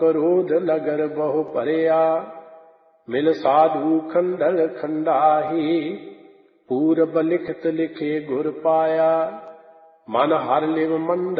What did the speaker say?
क्रोध नगर बहु परिया, मिल साधु खंडल खंडाही, पूरब लिखत लिखे गुर पाया। मन हर लिव मंडल